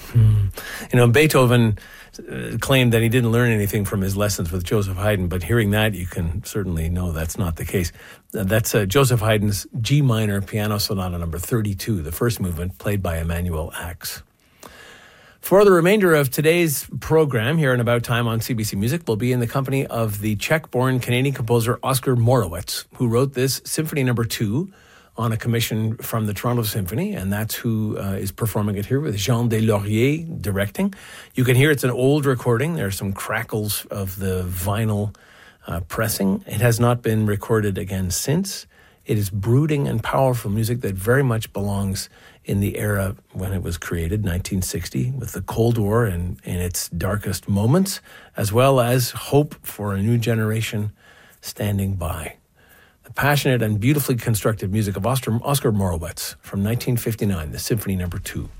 Beethoven claimed that he didn't learn anything from his lessons with Joseph Haydn, but hearing that, you can certainly know that's not the case. That's Joseph Haydn's G minor piano sonata number 32, the first movement, played by Emanuel Ax. For the remainder of today's program here in About Time on CBC Music, we'll be in the company of the Czech-born Canadian composer Oskar Morawetz, who wrote this Symphony Number 2 on a commission from the Toronto Symphony, and that's who is performing it here with Jean Deslauriers directing. You can hear it's an old recording. There are some crackles of the vinyl pressing. It has not been recorded again since. It is brooding and powerful music that very much belongs in the era when it was created, 1960, with the Cold War in its darkest moments, as well as hope for a new generation standing by. The passionate and beautifully constructed music of Oskar Morawetz from 1959, the Symphony Number 2.